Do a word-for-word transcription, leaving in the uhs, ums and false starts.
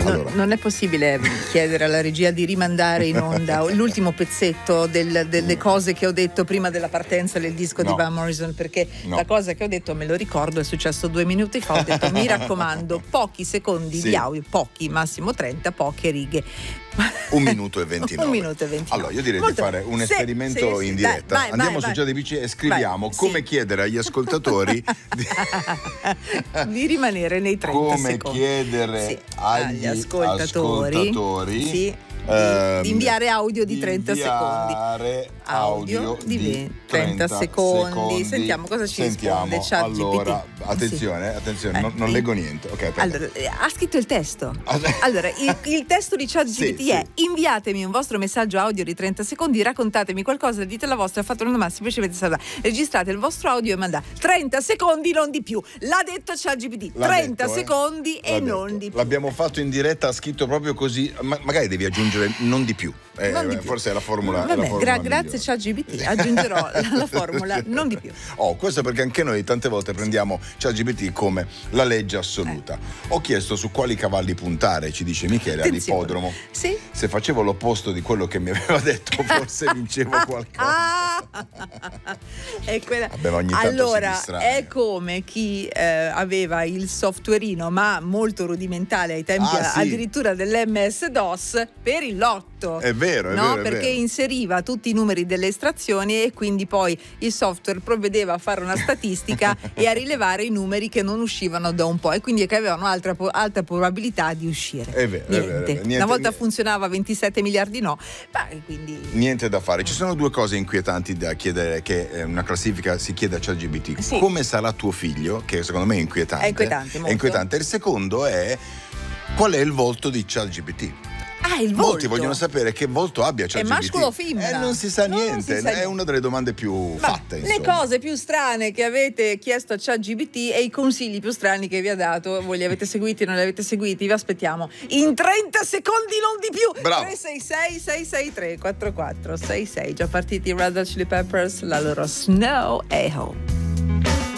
Allora. Non è possibile chiedere alla regia di rimandare in onda l'ultimo pezzetto del, delle cose che ho detto prima della partenza del disco no. di Van Morrison, perché no. la cosa che ho detto, me lo ricordo, è successo due minuti fa. Ho detto mi raccomando, pochi secondi sì. di audio, pochi, massimo trenta, poche righe. Un minuto e ventinove. Un minuto e ventinove. Allora, io direi Molto di fare un sì, esperimento sì, in sì, diretta. dai, vai, Andiamo vai, su ChatGPT e scriviamo vai, come sì. chiedere agli ascoltatori di, di rimanere nei trenta come secondi. chiedere sì, agli, agli ascoltatori, ascoltatori sì, ehm, di inviare audio di di trenta secondi. inviare Audio audio di di trenta secondi. secondi. Sentiamo cosa ci Sentiamo. risponde ChatGPT. Allora, attenzione, attenzione, Eh, non, non sì. leggo niente. Ok, aspetta. Allora, ha scritto il testo. Allora, il, il testo di ChatGPT Sì, è: sì. inviatemi un vostro messaggio audio di trenta secondi, raccontatemi qualcosa, dite la vostra, fate una domanda, semplicemente salutare. Registrate il vostro audio e mandate trenta secondi, non di più. L'ha detto ChatGPT. L'ha trenta detto, eh. secondi L'ha e detto. non di più. L'abbiamo fatto in diretta, ha scritto proprio così. Ma magari devi aggiungere non di più. Eh, Non di più. Forse è la formula. Vabbè, è la formula gra- migliore. grazie ChatGPT, aggiungerò la, la formula non di più. Oh, questo perché anche noi tante volte prendiamo ChatGPT come la legge assoluta. Eh. Ho chiesto su quali cavalli puntare, ci dice Michele, Attenzione. all'ippodromo. Sì? Se facevo l'opposto di quello che mi aveva detto, forse vincevo qualcosa. È quella... Vabbè, ma ogni tanto allora, si distrae. è come chi eh, aveva il softwareino, ma molto rudimentale ai tempi Ah, sì. addirittura dell'emme esse DOS, per il lotto. È vero, è no? vero, è Perché vero. inseriva tutti i numeri delle estrazioni e quindi poi il software provvedeva a fare una statistica e a rilevare i numeri che non uscivano da un po' e quindi che avevano altra, alta probabilità di uscire. È vero, è niente. vero, è vero. Niente, Una volta niente. funzionava ventisette miliardi no, ma quindi... Niente da fare. Ci sono due cose inquietanti da chiedere, che eh, una classifica si chiede a ChatGPT. Sì. Come sarà tuo figlio? Che secondo me è inquietante. È inquietante, molto. È inquietante. Il secondo è: qual è il volto di ChatGPT? Ah, il volto. Molti vogliono sapere che volto abbia ChatGPT. È maschio o femmina? Eh, non si sa No, non niente. si sa È niente. una delle domande più Ma fatte. le insomma. cose più strane che avete chiesto a ChatGPT e i consigli più strani che vi ha dato, voi li avete seguiti, non li avete seguiti, vi aspettiamo in trenta secondi, non di più. Bravo. tre sei sei sei sei tre quattro quattro sei sei. Già partiti i Red Hot Chili Peppers, la loro Snow Echo.